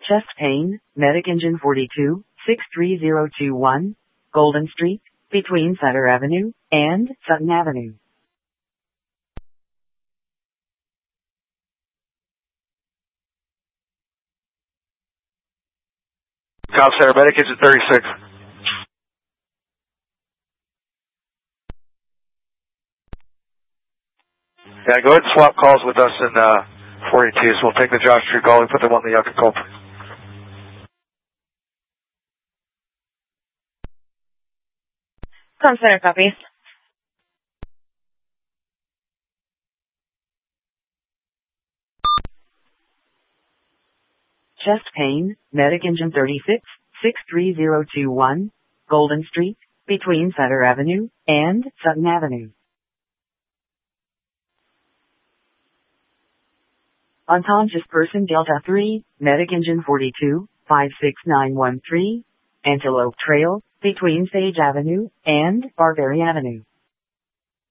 Chest pain, Medic Engine 42, 63021, Golden Street, between Sutter Avenue and Sutton Avenue. Cobb Center, Medic Engine 36. Yeah, go ahead and swap calls with us in 42s. We'll take the Josh Tree call and put them on the Yucca call. Comm Center, copy. Chest pain, Medic Engine 36, 63021, Golden Street, between Sutter Avenue and Sutton Avenue. Unconscious person Delta 3, Medic Engine 42, 56913, Antelope Trail, between Sage Avenue and Barbary Avenue.